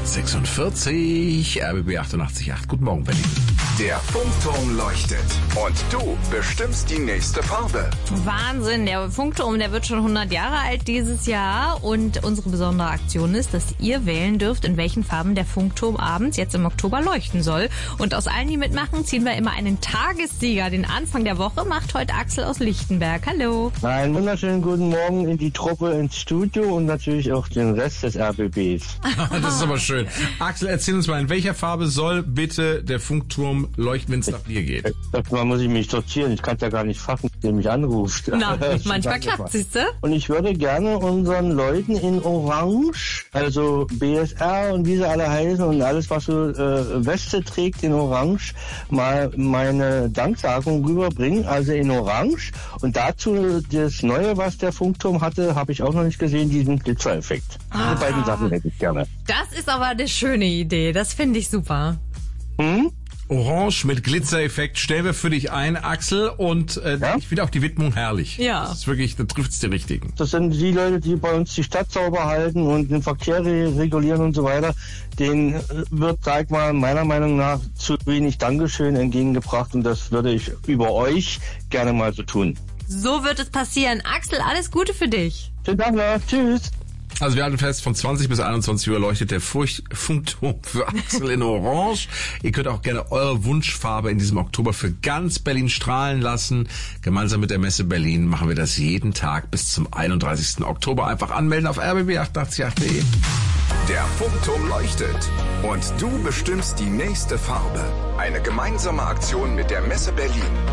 8:46, RBB 88.8. Guten Morgen, Berlin. Der Funkturm leuchtet und du bestimmst die nächste Farbe. Wahnsinn, der Funkturm, der wird schon 100 Jahre alt dieses Jahr und unsere besondere Aktion ist, dass ihr wählen dürft, in welchen Farben der Funkturm abends jetzt im Oktober leuchten soll. Und aus allen, die mitmachen, ziehen wir immer einen Tagessieger. Den Anfang der Woche macht heute Axel aus Lichtenberg. Hallo. Einen wunderschönen guten Morgen in die Truppe ins Studio und natürlich auch den Rest des RBBs. Das ist aber schön. Axel, erzähl uns mal, in welcher Farbe soll bitte der Funkturm leuchten, wenn es nach dir geht? Erstmal muss ich mich sortieren. Ich kann es ja gar nicht fassen, der mich anruft. Na, manchmal klappt, siehst du? Und ich würde gerne unseren Leuten in Orange, also BSR und wie sie alle heißen und alles, was so Weste trägt in Orange, mal meine Danksagung rüberbringen, also in Orange. Und dazu das Neue, was der Funkturm hatte, habe ich auch noch nicht gesehen, diesen Glitzereffekt. Die beiden Sachen hätte ich gerne. Das ist aber eine schöne Idee. Das finde ich super. Orange mit Glitzereffekt stellen wir für dich ein, Axel. Und Ja? ich finde auch die Widmung herrlich. Ja. Das ist wirklich, da trifft's die Richtigen. Das sind die Leute, die bei uns die Stadt sauber halten und den Verkehr regulieren und so weiter. Denen wird, sag mal, meiner Meinung nach zu wenig Dankeschön entgegengebracht und das würde ich über euch gerne mal so tun. So wird es passieren. Axel, alles Gute für dich. Schönen Tag noch. Tschüss. Also wir halten fest, von 20 bis 21 Uhr leuchtet der Funkturm für Axel in Orange. Ihr könnt auch gerne eure Wunschfarbe in diesem Oktober für ganz Berlin strahlen lassen. Gemeinsam mit der Messe Berlin machen wir das jeden Tag bis zum 31. Oktober. Einfach anmelden auf rbb888.de. Der Funkturm leuchtet und du bestimmst die nächste Farbe. Eine gemeinsame Aktion mit der Messe Berlin.